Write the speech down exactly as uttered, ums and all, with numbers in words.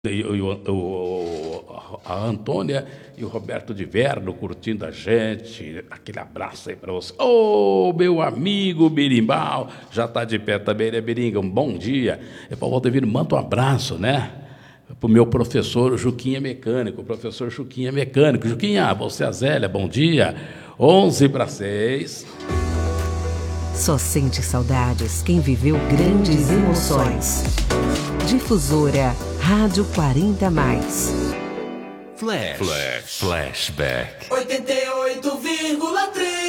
E o, o, o, a Antônia e o Roberto de Verno curtindo a gente. Aquele abraço aí para você. Ô, oh, meu amigo Birimbau, já tá de pé também, né, Biringa? Um bom dia. É para o Valdevino, manda um abraço, né? Para o meu professor, o Juquinha Mecânico, o professor Juquinha Mecânico. Juquinha, você, a Zélia, bom dia. onze para seis. Só sente saudades quem viveu grandes emoções. Difusora Rádio quarenta mais. Flash. Flash. Flashback. oitenta e oito vírgula três